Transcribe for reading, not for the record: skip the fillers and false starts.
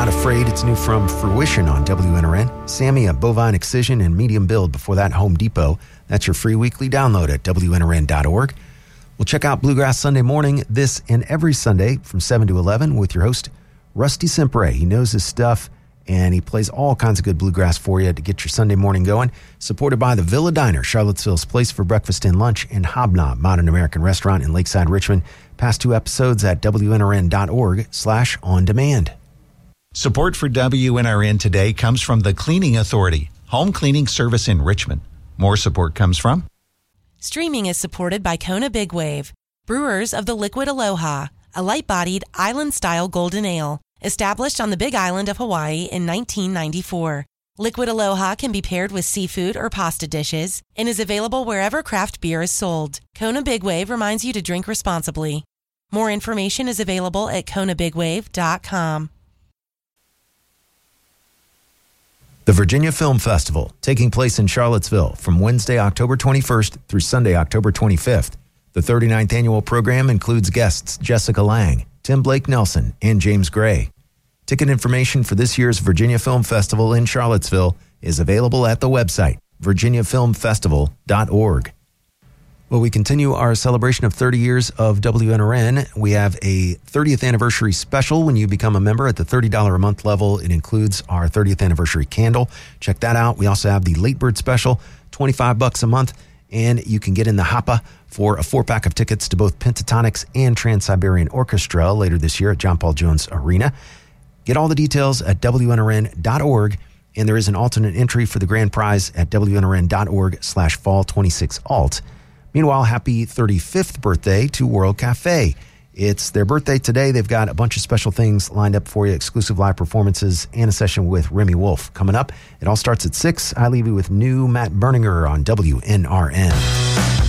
Not Afraid. It's new from Fruition on WNRN. Sammy, a bovine excision and medium build. Before that, Home Depot. That's your free weekly download at WNRN.org. We'll check out Bluegrass Sunday Morning this and every Sunday from 7 to 11 with your host, Rusty Sempre. He knows his stuff, and he plays all kinds of good bluegrass for you to get your Sunday morning going. Supported by the Villa Diner, Charlottesville's place for breakfast and lunch, and Hobnob, Modern American Restaurant in Lakeside, Richmond. Past 2 episodes at WNRN.org/on-demand. Support for WNRN today comes from the Cleaning Authority, home cleaning service in Richmond. More support comes from... Streaming is supported by Kona Big Wave, brewers of the Liquid Aloha, a light-bodied, island-style golden ale, established on the Big Island of Hawaii in 1994. Liquid Aloha can be paired with seafood or pasta dishes and is available wherever craft beer is sold. Kona Big Wave reminds you to drink responsibly. More information is available at konabigwave.com. The Virginia Film Festival, taking place in Charlottesville from Wednesday, October 21st through Sunday, October 25th. The 39th annual program includes guests Jessica Lange, Tim Blake Nelson, and James Gray. Ticket information for this year's Virginia Film Festival in Charlottesville is available at the website, virginiafilmfestival.org. Well, we continue our celebration of 30 years of WNRN. We have a 30th anniversary special when you become a member at the $30 a month level. It includes our 30th anniversary candle. Check that out. We also have the late bird special, $25 a month, and you can get in the Hapa for a 4-pack of tickets to both Pentatonics and Trans-Siberian Orchestra later this year at John Paul Jones Arena. Get all the details at WNRN.org, and there is an alternate entry for the grand prize at WNRN.org/fall26alt. Meanwhile, happy 35th birthday to World Cafe. It's their birthday today. They've got a bunch of special things lined up for you, exclusive live performances, and a session with Remy Wolf coming up. It all starts at 6. I leave you with new Matt Berninger on WNRN.